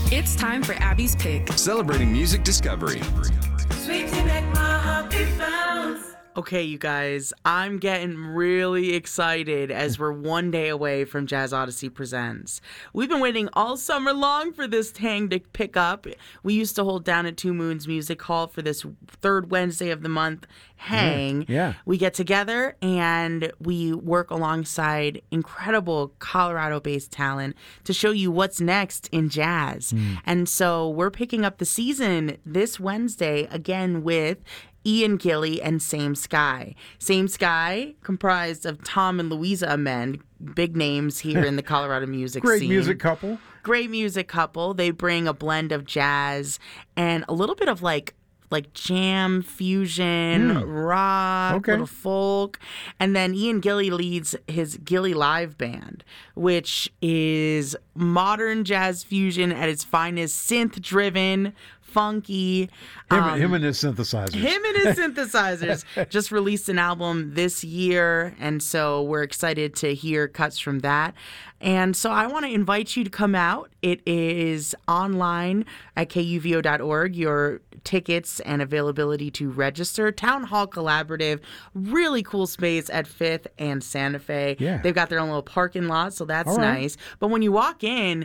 It's time for Abby's Pick. Celebrating music discovery. Sweet to make my heart beat bounce. Okay, you guys, I'm getting really excited as we're one day away from Jazz Odyssey Presents. We've been waiting all summer long for this hang to pick up. We used to hold down at Two Moons Music Hall for this third Wednesday of the month hang. Yeah. We get together and we work alongside incredible Colorado-based talent to show you what's next in jazz. And so we're picking up the season this Wednesday again with Ian Gilly and Same Sky. Same Sky, comprised of Tom and Louisa Amend, big names here in the Colorado music Great scene. music couple. Great music couple. They bring a blend of jazz and a little bit of like jam, fusion, rock, Okay. little folk. And then Ian Gilly leads his Gilly Live Band, which is modern jazz fusion at its finest, synth-driven, funky. Him and his synthesizers. Him and his synthesizers just released an album this year, and so we're excited to hear cuts from that. And so I want to invite you to come out. It is online at kuvo.org. Your tickets and availability to register. Town Hall Collaborative, really cool space at 5th and Santa Fe. Yeah. They've got their own little parking lot, so that's All right. nice. But when you walk in,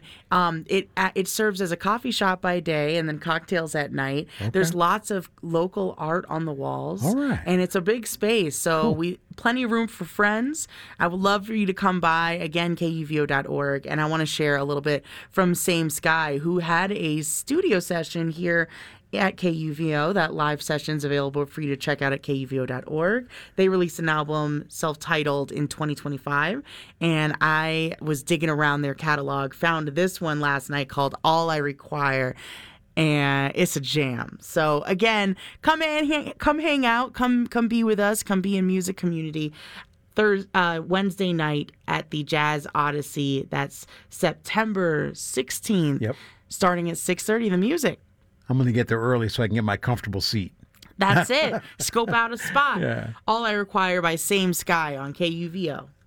it serves as a coffee shop by day and then cocktails at night. There's lots of local art on the walls. All right. And it's a big space, so plenty of room for friends. I would love for you to come by, again, kuvo.org. And I want to share a little bit from Same Sky, who had a studio session here at KUVO. That live session's available for you to check out at kuvo.org. They released an album self-titled in 2025, and I was digging around their catalog, found this one last night called All I Require, and it's a jam. So again, come hang out, come be with us, come be in music community. Wednesday night at the Jazz Odyssey. That's September 16th. Yep. Starting at 6:30. The music. I'm going to get there early so I can get my comfortable seat. That's it. Scope out a spot. Yeah. All I Require by Same Sky on KUVO.